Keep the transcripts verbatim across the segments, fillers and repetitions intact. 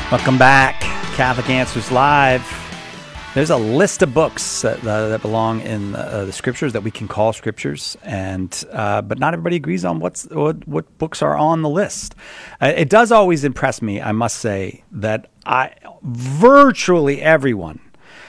Welcome back, Catholic Answers Live. There's a list of books that, uh, that belong in uh, the scriptures that we can call scriptures, and uh, but not everybody agrees on what's what, what books are on the list. Uh, it does always impress me, I must say, that I virtually everyone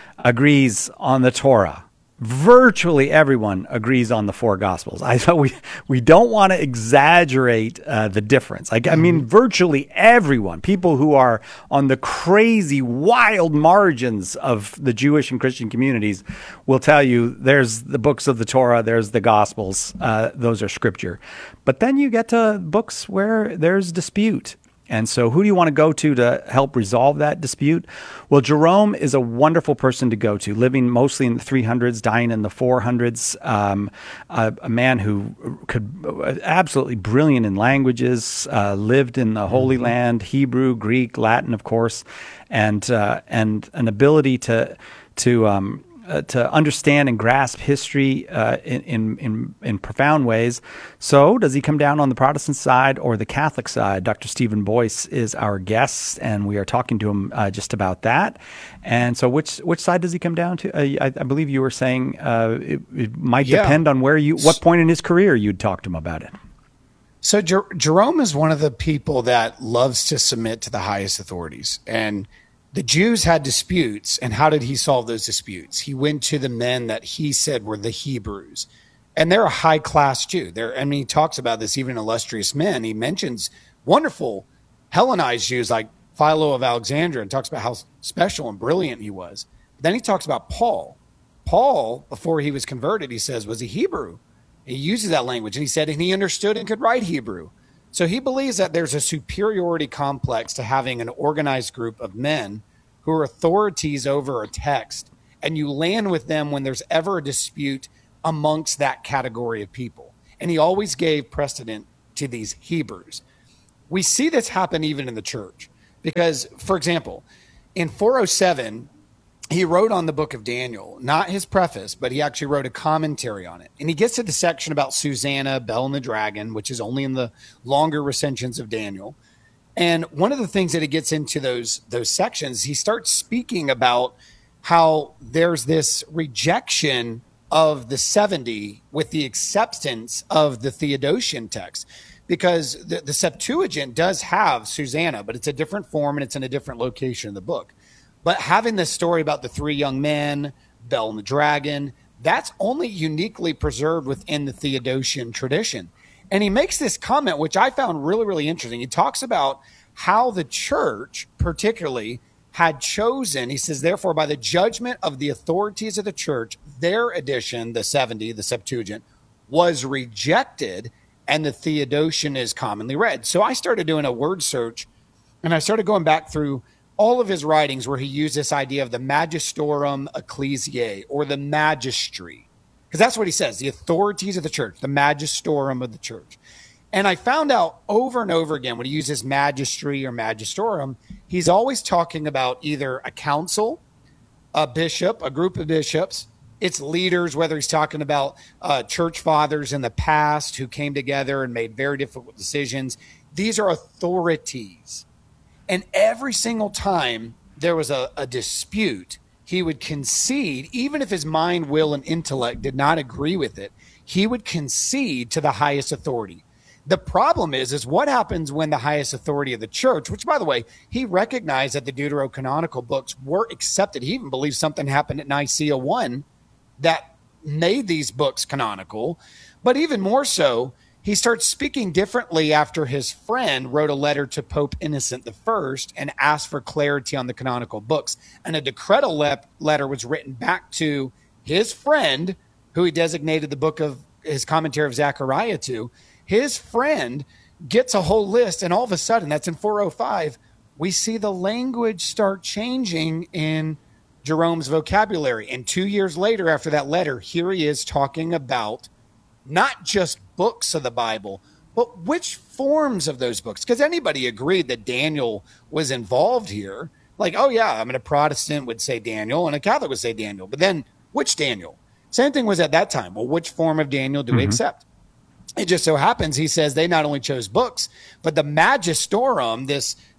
agrees on the Torah. Virtually everyone agrees on the four Gospels. I thought we we don't want to exaggerate uh, the difference. Like, I mean, virtually everyone, people who are on the crazy, wild margins of the Jewish and Christian communities, will tell you there's the books of the Torah, there's the Gospels, uh, those are scripture. But then you get to books where there's dispute. And so who do you want to go to to help resolve that dispute? Well, Jerome is a wonderful person to go to, living mostly in the three hundreds, dying in the four hundreds, um, a, a man who could absolutely brilliant in languages, uh, lived in the Holy Land, Hebrew, Greek, Latin, of course, and uh, and an ability to to um, Uh, to understand and grasp history uh, in, in in in profound ways. So, does he come down on the Protestant side or the Catholic side? Doctor Stephen Boyce is our guest, and we are talking to him uh, just about that. And so, which which side does he come down to? Uh, I, I believe you were saying uh, it, it might yeah. depend on where you, what point in his career you'd talk to him about it. So, Jer- Jerome is one of the people that loves to submit to the highest authorities, and the Jews had disputes, and how did he solve those disputes? He went to the men that he said were the Hebrews, and they're a high-class Jew. They're, I mean, he talks about this, even illustrious men. He mentions wonderful Hellenized Jews like Philo of Alexandria and talks about how special and brilliant he was. But then he talks about Paul. Paul, before he was converted, he says, was a Hebrew. He uses that language, and he said, and he understood and could write Hebrew. So he believes that there's a superiority complex to having an organized group of men who are authorities over a text, and you land with them when there's ever a dispute amongst that category of people. And he always gave precedent to these Hebrews. We see this happen even in the church because, for example, in four oh seven, he wrote on the book of Daniel, not his preface, but he actually wrote a commentary on it. And he gets to the section about Susanna, Bel and the dragon, which is only in the longer recensions of Daniel. And one of the things that he gets into those, those sections, he starts speaking about how there's this rejection of the seventy with the acceptance of the Theodosian text. Because the, the Septuagint does have Susanna, but it's a different form and it's in a different location in the book. But having this story about the three young men, Bel and the dragon, that's only uniquely preserved within the Theodosian tradition. And he makes this comment, which I found really, really interesting. He talks about how the church particularly had chosen, he says, therefore, by the judgment of the authorities of the church, their edition, the seventy, the Septuagint, was rejected, and the Theodosian is commonly read. So I started doing a word search, and I started going back through all of his writings where he used this idea of the magisterium ecclesiae, or the magistry, because that's what he says, the authorities of the church, the magisterium of the church. And I found out over and over again when he uses magistry or magisterium, he's always talking about either a council, a bishop, a group of bishops, its leaders, whether he's talking about uh, church fathers in the past who came together and made very difficult decisions. These are authorities. And every single time there was a, a dispute, he would concede, even if his mind, will, and intellect did not agree with it, he would concede to the highest authority. The problem is, is what happens when the highest authority of the church, which, by the way, he recognized that the deuterocanonical books were accepted. He even believes something happened at Nicaea one that made these books canonical. But even more so, he starts speaking differently after his friend wrote a letter to Pope Innocent the First and asked for clarity on the canonical books. And a decretal le- letter was written back to his friend, who he designated the book of his commentary of Zechariah to. His friend gets a whole list, and all of a sudden, that's in four oh five, we see the language start changing in Jerome's vocabulary. And two years later, after that letter, here he is talking about not just books of the Bible, but which forms of those books. Because anybody agreed that Daniel was involved here. Like, oh yeah, I mean, a Protestant would say Daniel and a Catholic would say Daniel. But then which Daniel? Same thing was at that time. Well, which form of Daniel do mm-hmm. we accept? It just so happens, he says, they not only chose books, but the magisterium, this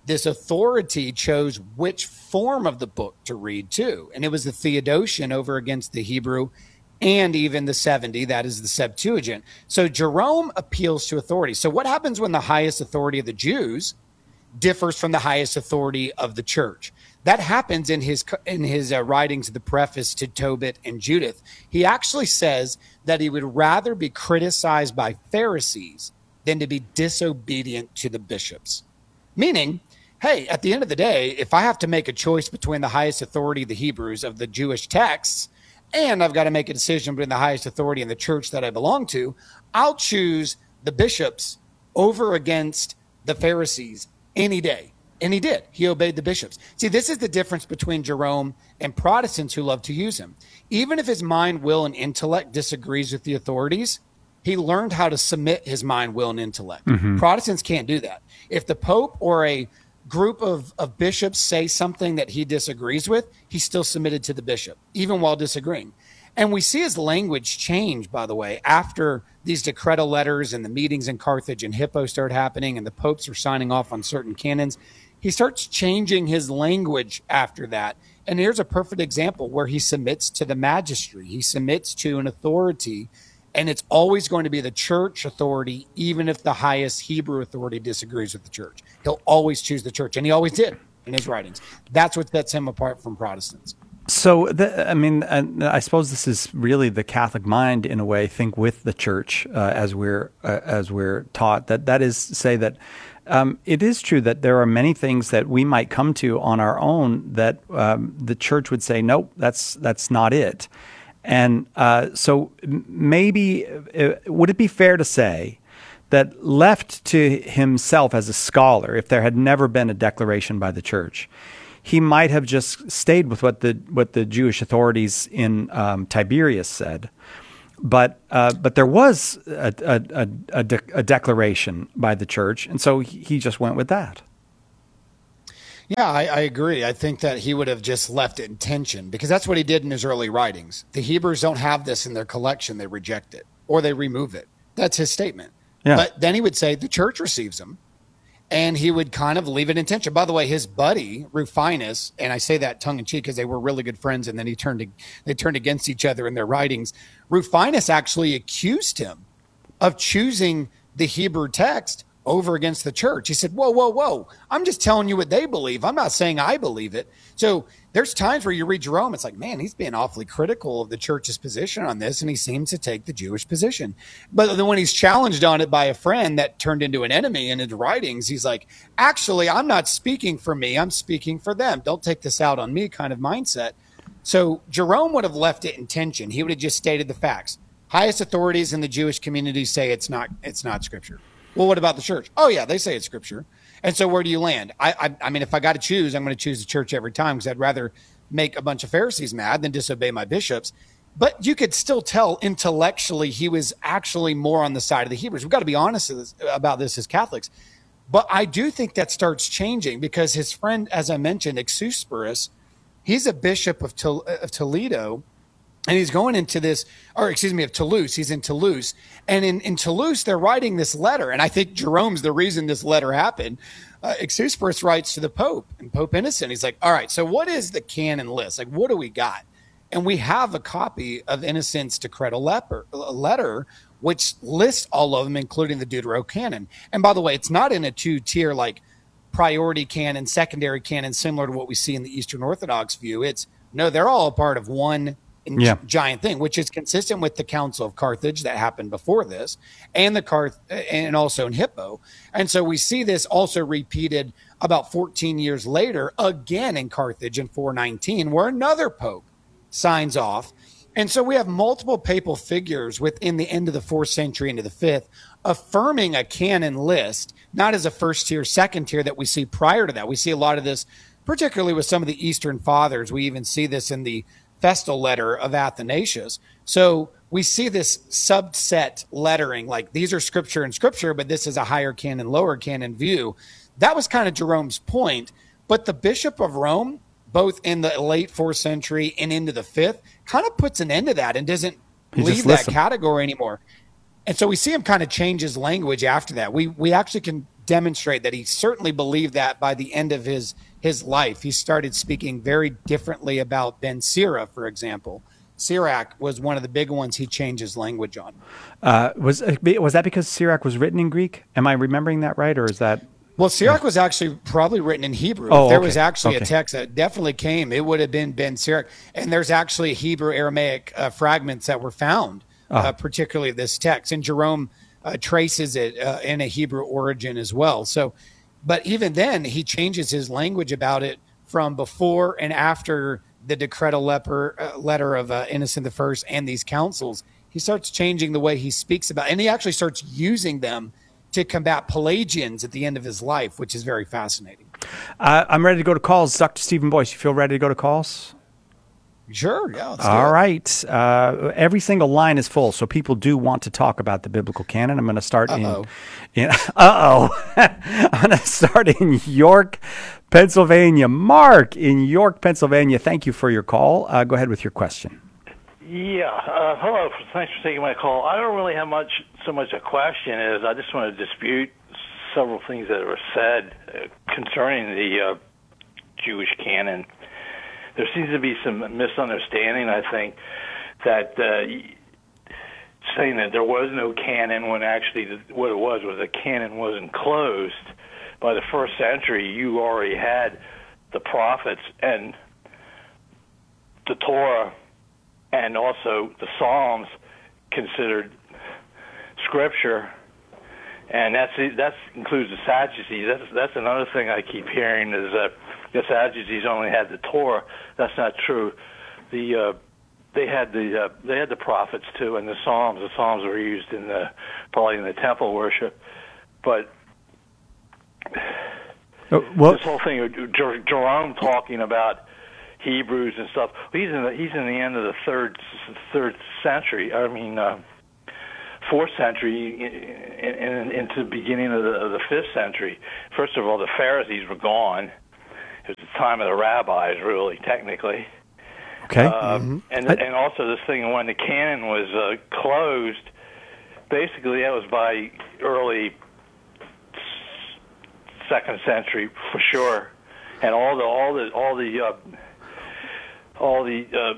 this authority chose which form of the book to read too. And it was the Theodotion over against the Hebrew and even the seventy, that is the Septuagint. So Jerome appeals to authority. So what happens when the highest authority of the Jews differs from the highest authority of the church? That happens in his in his uh, writings, the preface to Tobit and Judith. He actually says that he would rather be criticized by Pharisees than to be disobedient to the bishops. Meaning, hey, at the end of the day, if I have to make a choice between the highest authority of the Hebrews of the Jewish texts, and I've got to make a decision between the highest authority and the church that I belong to, I'll choose the bishops over against the Pharisees any day. And he did. He obeyed the bishops. See, this is the difference between Jerome and Protestants who love to use him. Even if his mind, will, and intellect disagrees with the authorities, he learned how to submit his mind, will, and intellect. Mm-hmm. Protestants can't do that. If the Pope or a group of, of bishops say something that he disagrees with, he's still submitted to the bishop, even while disagreeing. And we see his language change, by the way, after these decretal letters and the meetings in Carthage and Hippo start happening and the popes are signing off on certain canons. He starts changing his language after that. And here's a perfect example where he submits to the magistry. He submits to an authority, and it's always going to be the church authority, even if the highest Hebrew authority disagrees with the church. He'll always choose the church, and he always did in his writings. That's what sets him apart from Protestants. So, the, I mean, I suppose this is really the Catholic mind, in a way, think with the church uh, as we're uh, as we're taught. That that is to say that um, it is true that there are many things that we might come to on our own that um, the church would say, nope, that's that's not it. And uh, so, maybe uh, would it be fair to say that left to himself as a scholar, if there had never been a declaration by the church, he might have just stayed with what the what the Jewish authorities in um, Tiberias said, but uh, but there was a a, a, de- a declaration by the church, and so he just went with that. Yeah, I, I agree. I think that he would have just left it in tension because that's what he did in his early writings. The Hebrews don't have this in their collection; they reject it or they remove it. That's his statement. Yeah. But then he would say the church receives them. And he would kind of leave it in tension. By the way, his buddy Rufinus, and I say that tongue in cheek because they were really good friends, and then he turned to, they turned against each other in their writings. Rufinus actually accused him of choosing the Hebrew text over against the church. He said, whoa, whoa, whoa. I'm just telling you what they believe. I'm not saying I believe it. So there's times where you read Jerome, it's like, man, he's being awfully critical of the church's position on this, and he seems to take the Jewish position. But then when he's challenged on it by a friend that turned into an enemy in his writings, he's like, actually, I'm not speaking for me. I'm speaking for them. Don't take this out on me kind of mindset. So Jerome would have left it in tension. He would have just stated the facts. Highest authorities in the Jewish community say it's not, it's not scripture. Well, what about the church? Oh, yeah, they say it's scripture. And so where do you land? I I, I mean, if I got to choose, I'm going to choose the church every time because I'd rather make a bunch of Pharisees mad than disobey my bishops. But you could still tell intellectually he was actually more on the side of the Hebrews. We've got to be honest about this as Catholics. But I do think that starts changing because his friend, as I mentioned, Exuspurus, he's a bishop of, Tol- of Toledo. And he's going into this, or excuse me, of Toulouse. He's in Toulouse. And in, in Toulouse, they're writing this letter. And I think Jerome's the reason this letter happened. Uh, Exuspurus writes to the Pope, and Pope Innocent. He's like, all right, so what is the canon list? Like, what do we got? And we have a copy of Innocent's decretal letter, letter, which lists all of them, including the Deuterocanon. And by the way, it's not in a two-tier, like, priority canon, secondary canon, similar to what we see in the Eastern Orthodox view. It's, no, they're all a part of one yeah. giant thing, which is consistent with the Council of Carthage that happened before this, and the Carth and also in Hippo. And so we see this also repeated about fourteen years later, again in Carthage in four nineteen, where another pope signs off. And so we have multiple papal figures within the end of the fourth century into the fifth, affirming a canon list, not as a first tier, second tier that we see prior to that. We see a lot of this, particularly with some of the Eastern fathers. We even see this in the Festal letter of Athanasius. So we see this subset lettering, like these are scripture and scripture, but this is a higher canon, lower canon view. That was kind of Jerome's point. But the Bishop of Rome, both in the late fourth century and into the fifth, kind of puts an end to that and doesn't he leave that category anymore. And so we see him kind of change his language after that. We we actually can demonstrate that he certainly believed that by the end of his his life. He started speaking very differently about Ben Sira, for example. Sirach was one of the big ones he changed his language on. Uh, was was that because Sirach was written in Greek? Am I remembering that right, or is that? Well, Sirach was actually probably written in Hebrew. Oh, if there okay. was actually okay. a text that definitely came, it would have been Ben Sirach. And there's actually Hebrew Aramaic uh, fragments that were found, oh. uh, particularly this text. And Jerome uh, traces it uh, in a Hebrew origin as well. So, but even then, he changes his language about it from before and after the decretal leper, uh, letter of uh, Innocent the First and these councils. He starts changing the way he speaks about it, and he actually starts using them to combat Pelagians at the end of his life, which is very fascinating. Uh, I'm ready to go to calls. Doctor Stephen Boyce, you feel ready to go to calls? Sure, yeah. Let's All right. Uh, every single line is full, so people do want to talk about the biblical canon. I'm going to start Uh-oh. in, in uh-oh. I'm going to start in York, Pennsylvania. Mark in York, Pennsylvania, thank you for your call. Uh, go ahead with your question. Yeah. Uh, hello. Thanks for taking my call. I don't really have much, so much a question as I just want to dispute several things that were said uh, concerning the uh, Jewish canon. There seems to be some misunderstanding, I think, that uh, saying that there was no canon when actually the, what it was was the canon wasn't closed. By the first century, you already had the prophets and the Torah and also the Psalms considered scripture, and that's that includes the Sadducees. That's that's another thing I keep hearing is that the Sadducees only had the Torah. That's not true. The uh, they had the uh, they had the prophets too, and the Psalms. The Psalms were used in the probably in the temple worship, but Uh, well, this whole thing of Jer- Jerome talking about Hebrews and stuff. He's in the he's in the end of the third third century. I mean, uh, fourth century in, in, into the beginning of the, of the fifth century. First of all, the Pharisees were gone. It was the time of the rabbis, really, technically. Okay. Uh, mm-hmm. And I, and also this thing when the canon was uh, closed. Basically, that was by early second century for sure, and all the all the all the uh, all the uh,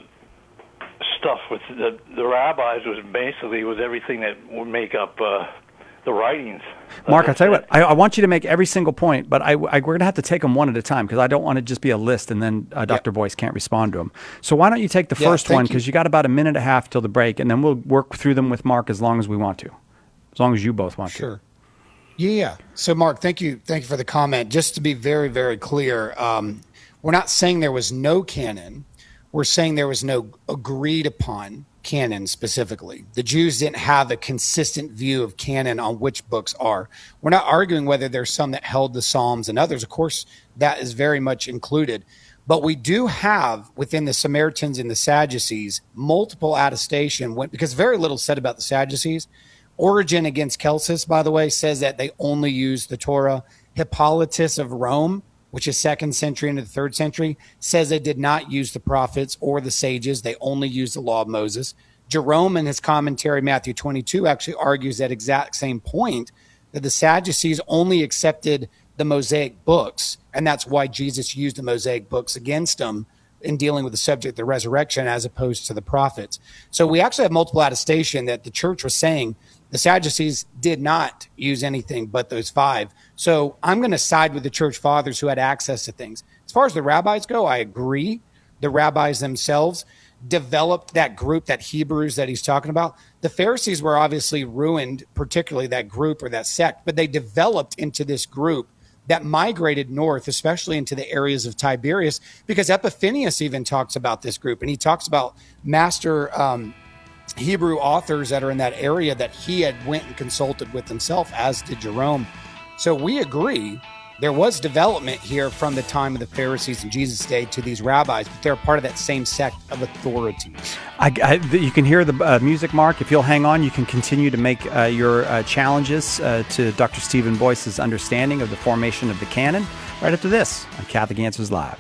stuff with the the rabbis was basically was everything that would make up uh, the writings. Mark, I'll tell you what, I, I want you to make every single point, but I, I, we're going to have to take them one at a time because I don't want to just be a list and then uh, Doctor Yep. Boyce can't respond to them. So why don't you take the Yeah, first thank one you. because you got about a minute and a half till the break, and then we'll work through them with Mark as long as we want to, as long as you both want to. Sure. Yeah. So, Mark, thank you. Thank you for the comment. Just to be very, very clear, um, we're not saying there was no canon. We're saying there was no agreed upon canon specifically. The Jews didn't have a consistent view of canon on which books are. We're not arguing whether there's some that held the Psalms and others. Of course, that is very much included. But we do have within the Samaritans and the Sadducees multiple attestation when, because very little said about the Sadducees. Origen against Celsus, by the way, says that they only use the Torah. Hippolytus of Rome, which is second century into the third century, says they did not use the prophets or the sages. They only used the law of Moses. Jerome, in his commentary, Matthew twenty-two, actually argues that exact same point, that the Sadducees only accepted the Mosaic books, and that's why Jesus used the Mosaic books against them in dealing with the subject of the resurrection as opposed to the prophets. So we actually have multiple attestation that the church was saying the Sadducees did not use anything but those five. So I'm going to side with the church fathers who had access to things. As far as the rabbis go, I agree. The rabbis themselves developed that group, that Hebrews that he's talking about. The Pharisees were obviously ruined, particularly that group or that sect, but they developed into this group that migrated north, especially into the areas of Tiberias, because Epiphanius even talks about this group, and he talks about master um, Hebrew authors that are in that area that he had went and consulted with himself, as did Jerome. So we agree there was development here from the time of the Pharisees in Jesus' day to these rabbis, but they're part of that same sect of authorities. I, I, you can hear the uh, music, Mark. If you'll hang on, you can continue to make uh, your uh, challenges uh, to Doctor Stephen Boyce's understanding of the formation of the canon right after this on Catholic Answers Live.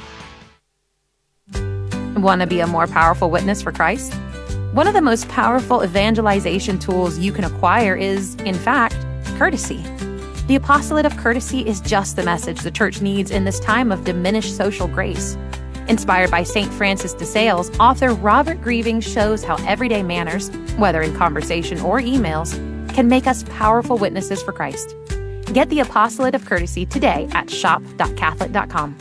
Want to be a more powerful witness for Christ? One of the most powerful evangelization tools you can acquire is, in fact, courtesy. The Apostolate of Courtesy is just the message the church needs in this time of diminished social grace. Inspired by Saint Francis de Sales, author Robert Grieving shows how everyday manners, whether in conversation or emails, can make us powerful witnesses for Christ. Get the Apostolate of Courtesy today at shop dot catholic dot com.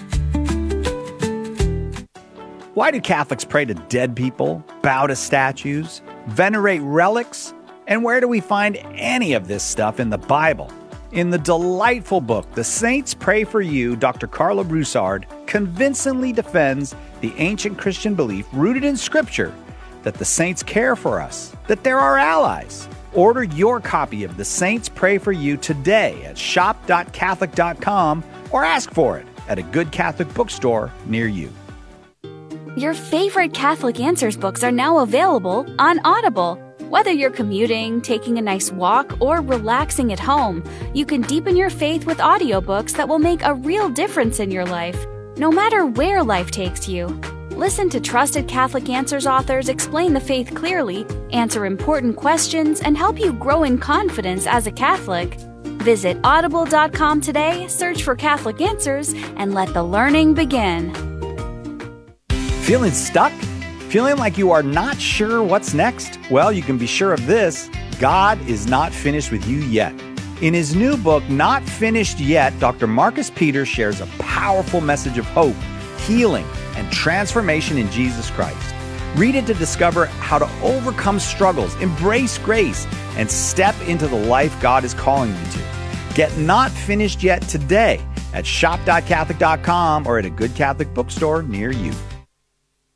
Why do Catholics pray to dead people, bow to statues, venerate relics? And where do we find any of this stuff in the Bible? In the delightful book, The Saints Pray for You, Doctor Carla Broussard convincingly defends the ancient Christian belief rooted in Scripture that the saints care for us, that they're our allies. Order your copy of The Saints Pray for You today at shop dot catholic dot com or ask for it at a good Catholic bookstore near you. Your favorite Catholic Answers books are now available on Audible. Whether you're commuting, taking a nice walk, or relaxing at home, you can deepen your faith with audiobooks that will make a real difference in your life, no matter where life takes you. Listen to trusted Catholic Answers authors explain the faith clearly, answer important questions, and help you grow in confidence as a Catholic. Visit audible dot com today, search for Catholic Answers, and let the learning begin. Feeling stuck? Feeling like you are not sure what's next? Well, you can be sure of this. God is not finished with you yet. In his new book, Not Finished Yet, Doctor Marcus Peters shares a powerful message of hope, healing, and transformation in Jesus Christ. Read it to discover how to overcome struggles, embrace grace, and step into the life God is calling you to. Get Not Finished Yet today at shop dot catholic dot com or at a good Catholic bookstore near you.